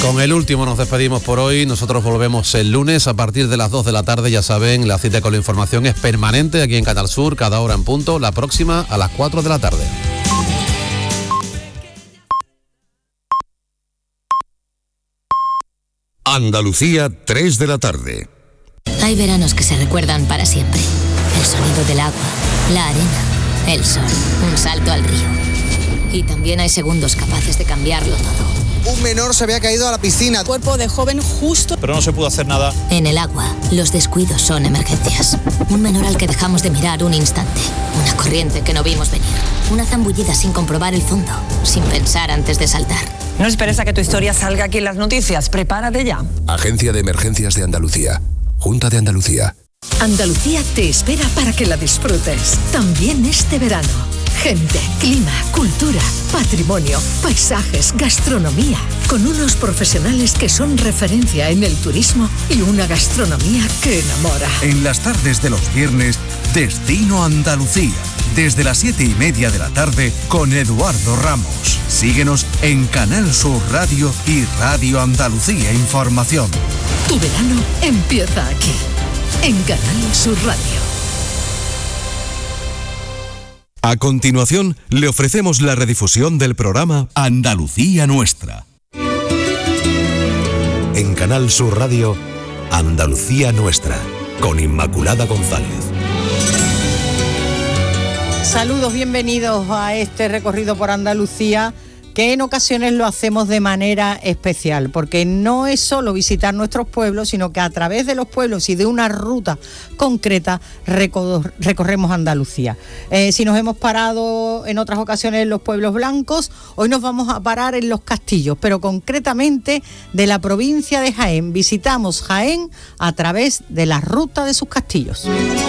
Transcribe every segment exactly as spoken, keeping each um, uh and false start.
Con el último nos despedimos por hoy. Nosotros volvemos el lunes a partir de las dos de la tarde. Ya saben, la cita con la información es permanente aquí en Canal Sur, cada hora en punto. La próxima a las cuatro de la tarde. Andalucía, tres de la tarde. Hay veranos que se recuerdan para siempre. El sonido del agua, la arena, el sol, un salto al río. Y también hay segundos capaces de cambiarlo todo. Un menor se había caído a la piscina. Cuerpo de joven justo. Pero no se pudo hacer nada. En el agua, los descuidos son emergencias. Un menor al que dejamos de mirar un instante. Una corriente que no vimos venir. Una zambullida sin comprobar el fondo. Sin pensar antes de saltar. No esperes a que tu historia salga aquí en las noticias. Prepárate ya. Agencia de Emergencias de Andalucía. Junta de Andalucía. Andalucía te espera para que la disfrutes. También este verano. Gente, clima, cultura, patrimonio, paisajes, gastronomía. Con unos profesionales que son referencia en el turismo y una gastronomía que enamora. En las tardes de los viernes, Destino Andalucía. Desde las siete y media de la tarde con Eduardo Ramos. Síguenos en Canal Sur Radio y Radio Andalucía Información. Tu verano empieza aquí, en Canal Sur Radio. A continuación, le ofrecemos la redifusión del programa Andalucía Nuestra. En Canal Sur Radio, Andalucía Nuestra, con Inmaculada González. Saludos, bienvenidos a este recorrido por Andalucía, que en ocasiones lo hacemos de manera especial, porque no es solo visitar nuestros pueblos, sino que a través de los pueblos y de una ruta concreta recor- recorremos Andalucía. Eh, si nos hemos parado en otras ocasiones en los pueblos blancos, hoy nos vamos a parar en los castillos, pero concretamente de la provincia de Jaén. Visitamos Jaén a través de la ruta de sus castillos.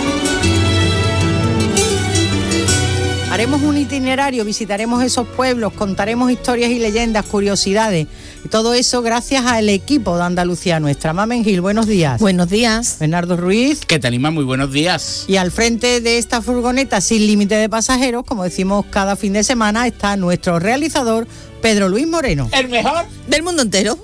Haremos un itinerario, visitaremos esos pueblos, contaremos historias y leyendas, curiosidades, y todo eso gracias al equipo de Andalucía Nuestra. Mamen Gil, buenos días. Buenos días. Bernardo Ruiz. ¿Qué tal, Ima? Muy buenos días. Y al frente de esta furgoneta sin límite de pasajeros, como decimos cada fin de semana, está nuestro realizador, Pedro Luis Moreno. El mejor del mundo entero.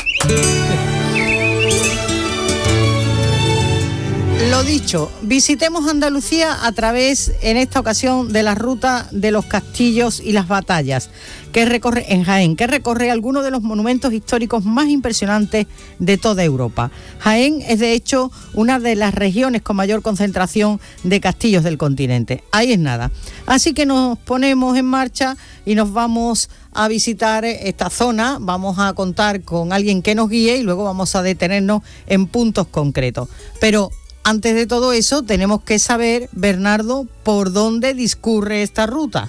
Lo dicho, visitemos Andalucía a través, en esta ocasión, de la ruta de los castillos y las batallas, que recorre en Jaén, que recorre algunos de los monumentos históricos más impresionantes de toda Europa. Jaén es, de hecho, una de las regiones con mayor concentración de castillos del continente. Ahí es nada. Así que nos ponemos en marcha y nos vamos a visitar esta zona, vamos a contar con alguien que nos guíe y luego vamos a detenernos en puntos concretos. Pero antes de todo eso, tenemos que saber, Bernardo, por dónde discurre esta ruta.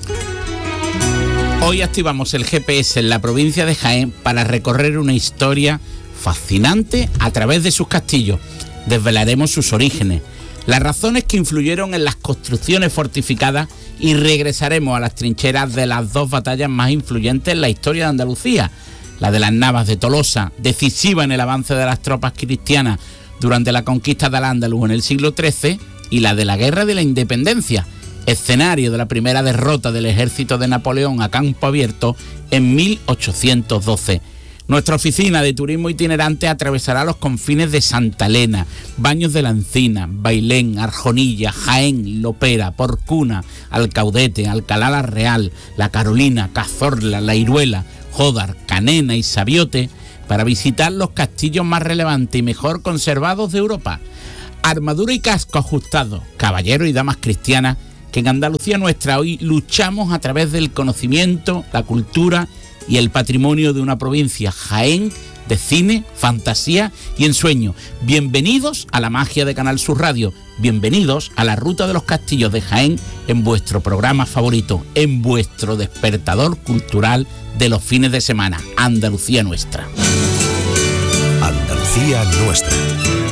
Hoy activamos el G P S en la provincia de Jaén para recorrer una historia fascinante a través de sus castillos. Desvelaremos sus orígenes, las razones que influyeron en las construcciones fortificadas y regresaremos a las trincheras de las dos batallas más influyentes en la historia de Andalucía. La de las Navas de Tolosa, decisiva en el avance de las tropas cristianas durante la conquista de Al-Ándalus en el siglo trece, y la de la Guerra de la Independencia, escenario de la primera derrota del ejército de Napoleón a campo abierto en mil ochocientos doce. Nuestra oficina de turismo itinerante atravesará los confines de Santa Elena, Baños de la Encina, Bailén, Arjonilla, Jaén, Lopera, Porcuna, Alcaudete, Alcalá la Real, La Carolina, Cazorla, La Iruela, Jódar, Canena y Sabiote, para visitar los castillos más relevantes y mejor conservados de Europa. Armadura y casco ajustados, caballeros y damas cristianas, que en Andalucía Nuestra hoy luchamos a través del conocimiento, la cultura y el patrimonio de una provincia, Jaén, de cine, fantasía y ensueño. Bienvenidos a la magia de Canal Sur Radio, bienvenidos a la ruta de los castillos de Jaén en vuestro programa favorito, en vuestro despertador cultural de los fines de semana, Andalucía Nuestra. Andalucía Nuestra.